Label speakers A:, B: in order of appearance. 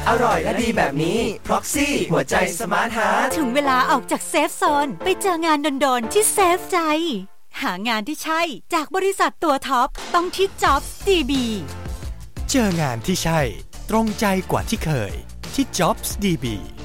A: อร่อยและดีแบบนี้ Proxy หัวใจสมาร์ทฮาร์ท
B: ถึงเวลาออกจากเซฟโซนไปเจองานโดนๆที่เซฟใจหางานที่ใช่จากบริษัทตัวท็อปต้องที่ Jobs DB
C: เจองานที่ใช่ตรงใจกว่าที่เคยที่ Jobs DB